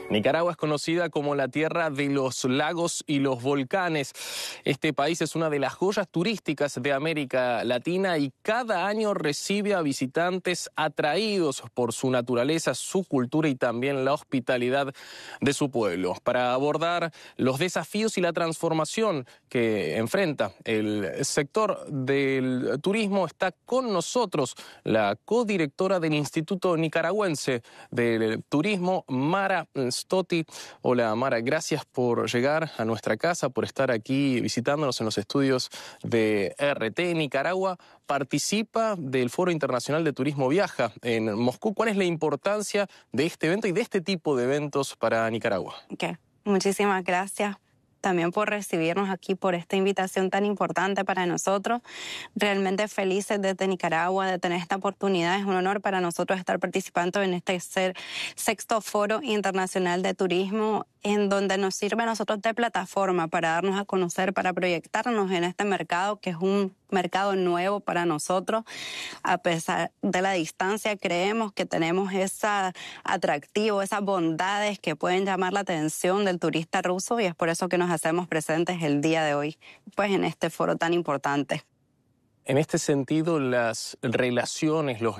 Nicaragua es conocida como la tierra de los lagos y los volcanes. Este país es una de las joyas turísticas de América Latina y cada año recibe a visitantes atraídos por su naturaleza, su cultura y también la hospitalidad de su pueblo. Para abordar los desafíos y la transformación que enfrenta el sector del turismo, está con nosotros la codirectora del Instituto Nicaragüense del Turismo, Mara Stotti. Hola Mara, gracias por llegar a nuestra casa, por estar aquí visitándonos en los estudios de RT. Nicaragua participa del Foro Internacional de Turismo Viaja en Moscú. ¿Cuál es la importancia de este evento y de este tipo de eventos para Nicaragua? Okay. Muchísimas gracias también por recibirnos aquí, por esta invitación tan importante para nosotros. Realmente felices desde Nicaragua de tener esta oportunidad. Es un honor para nosotros estar participando en este sexto Foro Internacional de Turismo, en donde nos sirve a nosotros de plataforma para darnos a conocer, para proyectarnos en este mercado, que es un mercado nuevo para nosotros. A pesar de la distancia, creemos que tenemos ese atractivo, esas bondades que pueden llamar la atención del turista ruso, y es por eso que nos hacemos presentes el día de hoy, pues en este foro tan importante. En este sentido, las relaciones, los